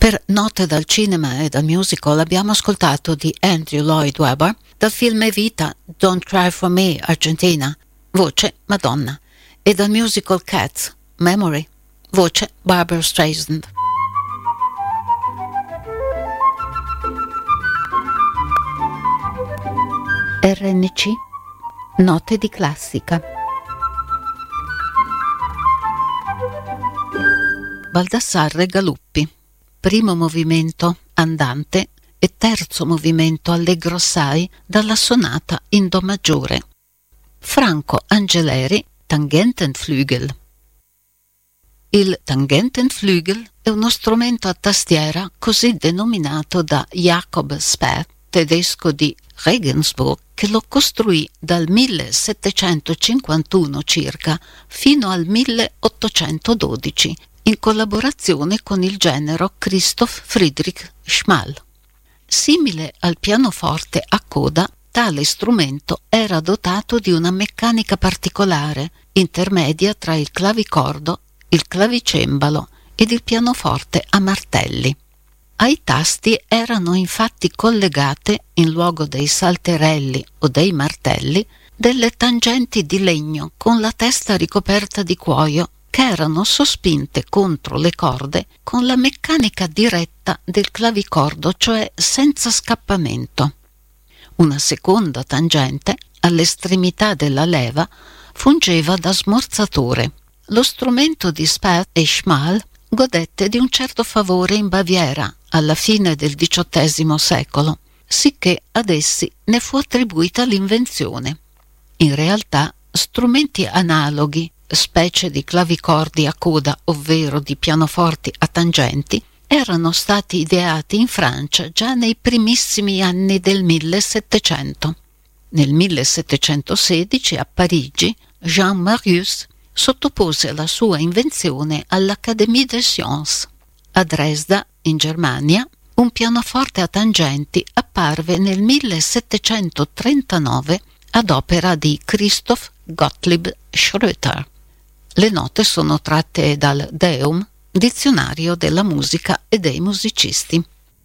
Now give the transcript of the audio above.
Per Note dal cinema e dal musical abbiamo ascoltato di Andrew Lloyd Webber dal film Evita Don't Cry for Me Argentina, voce Madonna, e dal musical Cats Memory, voce Barbra Streisand. RNC Note di classica. Baldassarre Galuppi. Primo movimento andante e terzo movimento allegro assai dalla sonata in do maggiore. Franco Angeleri, Tangentenflügel. Il Tangentenflügel è uno strumento a tastiera così denominato da Jakob Sperr, tedesco di Regensburg, che lo costruì dal 1751 circa fino al 1812 in collaborazione con il genero Christoph Friedrich Schmal. Simile al pianoforte a coda, tale strumento era dotato di una meccanica particolare, intermedia tra il clavicordo, il clavicembalo ed il pianoforte a martelli. Ai tasti erano infatti collegate, in luogo dei salterelli o dei martelli, delle tangenti di legno con la testa ricoperta di cuoio, che erano sospinte contro le corde con la meccanica diretta del clavicordo, cioè senza scappamento. Una seconda tangente, all'estremità della leva, fungeva da smorzatore. Lo strumento di Sperr e Schmal godette di un certo favore in Baviera alla fine del XVIII secolo, sicché ad essi ne fu attribuita l'invenzione. In realtà, strumenti analoghi, specie di clavicordi a coda, ovvero di pianoforti a tangenti, erano stati ideati in Francia già nei primissimi anni del 1700. Nel 1716 a Parigi Jean Marius sottopose la sua invenzione all'Académie des Sciences. A Dresda, in Germania, un pianoforte a tangenti apparve nel 1739 ad opera di Christoph Gottlieb Schröter. Le note sono tratte dal Deum, dizionario della musica e dei musicisti.